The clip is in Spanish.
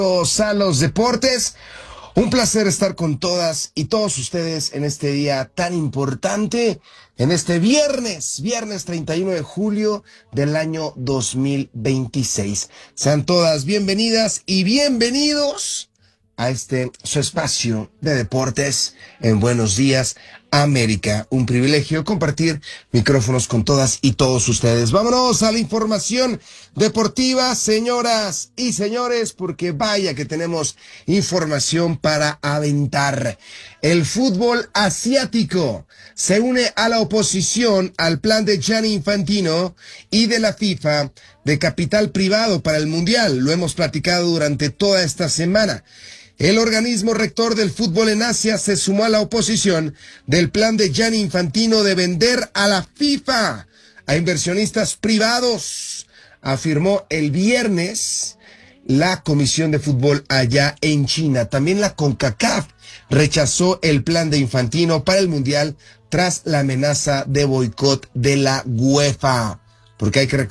A los deportes. Un placer estar con todas y todos ustedes en este día tan importante, en este viernes 31 de julio del año 2026. Sean todas bienvenidas y bienvenidos a su espacio de deportes en Buenos Días América. Un privilegio compartir micrófonos con todas y todos ustedes. Vámonos a la información deportiva, señoras y señores, porque vaya que tenemos información para aventar. El fútbol asiático se une a la oposición al plan de Gianni Infantino y de la FIFA de capital privado para el Mundial. Lo hemos platicado durante toda esta semana. El organismo rector del fútbol en Asia se sumó a la oposición del plan de Gianni Infantino de vender a la FIFA a inversionistas privados, afirmó el viernes la Comisión de Fútbol allá en China. También la CONCACAF rechazó el plan de Infantino para el Mundial tras la amenaza de boicot de la UEFA. Porque hay que